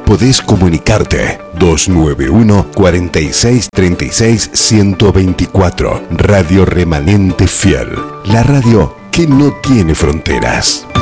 podés comunicarte. 291 46 36 124. Radio Remanente Fiel. La radio que no tiene fronteras.